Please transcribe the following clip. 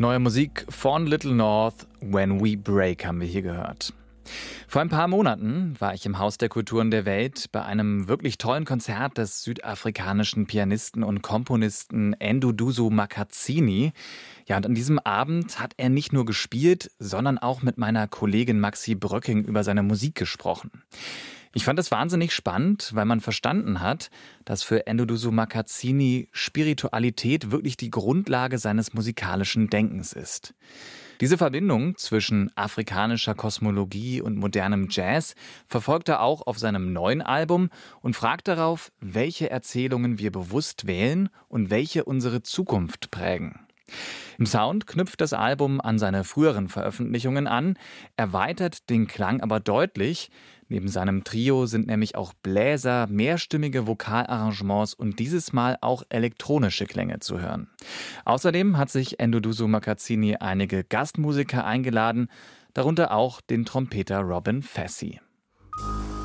Neue Musik von Little North, When We Break, haben wir hier gehört. Vor ein paar Monaten war ich im Haus der Kulturen der Welt bei einem wirklich tollen Konzert des südafrikanischen Pianisten und Komponisten Nduduzo Makatsini. Ja, und an diesem Abend hat er nicht nur gespielt, sondern auch mit meiner Kollegin Maxi Bröcking über seine Musik gesprochen. Ich fand es wahnsinnig spannend, weil man verstanden hat, dass für Nduduzo Makatsini Spiritualität wirklich die Grundlage seines musikalischen Denkens ist. Diese Verbindung zwischen afrikanischer Kosmologie und modernem Jazz verfolgt er auch auf seinem neuen Album und fragt darauf, welche Erzählungen wir bewusst wählen und welche unsere Zukunft prägen. Im Sound knüpft das Album an seine früheren Veröffentlichungen an, erweitert den Klang aber deutlich. Neben seinem Trio sind nämlich auch Bläser, mehrstimmige Vokalarrangements und dieses Mal auch elektronische Klänge zu hören. Außerdem hat sich Nduduzo Makatsini einige Gastmusiker eingeladen, darunter auch den Trompeter Robin Fessy.